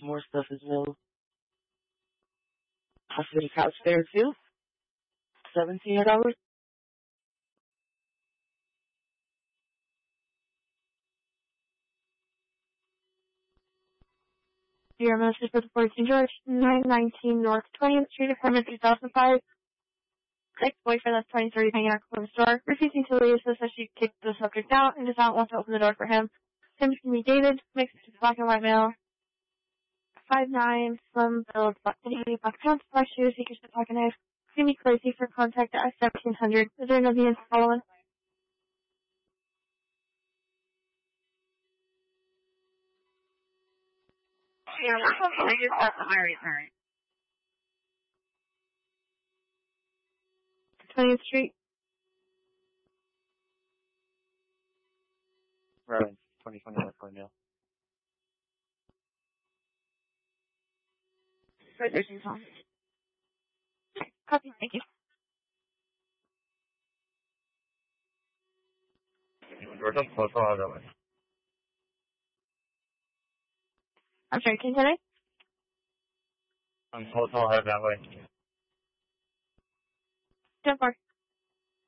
more stuff as well. Hospital couch there too. $1,700. Your message for the 14 George, 919 North 20th Street, apartment 2005. Ex-boyfriend that's 2030 hanging out from the store, refusing to leave, so says she kicked the subject out and does not want to open the door for him. Him to be dated, mixed black and white male. 5'9", slim build, black pants, black shoes, he keeps the pocket knife. Jimmy Crazy for contact at 1700. Is there no means following? Yeah, I just got alright. 20th Street. Right, 2020 West Glendale. Right, there's your phone. Copy, thank you. We're just close to that way. I'm sorry, can you hear me? I'm close to that way.